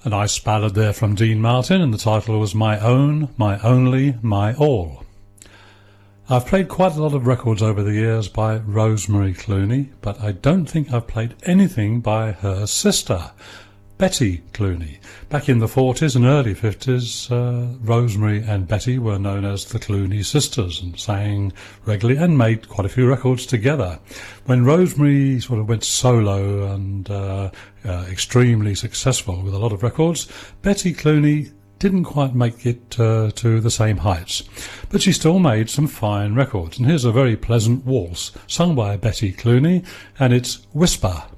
A nice ballad there from Dean Martin, and the title was My Own, My Only, My All. I've played quite a lot of records over the years by Rosemary Clooney, but I don't think I've played anything by her sister, Betty Clooney. Back in the 40s and early 50s, Rosemary and Betty were known as the Clooney sisters and sang regularly and made quite a few records together. When Rosemary sort of went solo and extremely successful with a lot of records, Betty Clooney didn't quite make it to the same heights. But she still made some fine records. And here's a very pleasant waltz sung by Betty Clooney, and it's Whisper.